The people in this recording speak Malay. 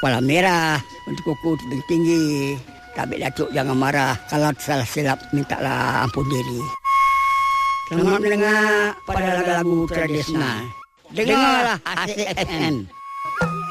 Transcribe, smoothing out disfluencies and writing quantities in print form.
kepala merah, untuk kuku tinggi. Tapi Datuk jangan marah. Kalau salah silap, mintalah ampun diri. Selamat mendengar pada lagu-lagu tradisional. Dengarlah ASIK FM.